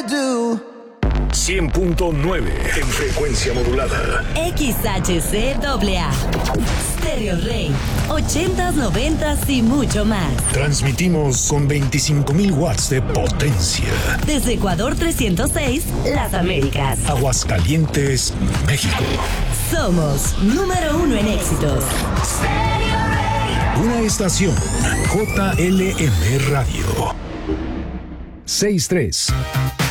100.9 en frecuencia modulada. XHCAA. Stereo Rey. 80s, 90s y mucho más. Transmitimos con 25,000 watts de potencia. Desde Ecuador 306, Las Américas. Aguascalientes, México. Somos número 1 en éxitos. Una estación JLM Radio. 63